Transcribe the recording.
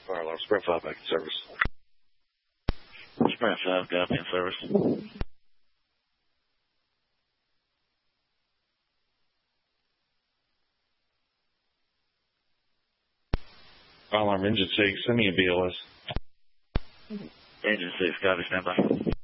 fire alarm. Sprint 5 back in service. Sprint 5, copy in service. Fire alarm engine 6, send me a BLS. Engine 6, copy, stand by.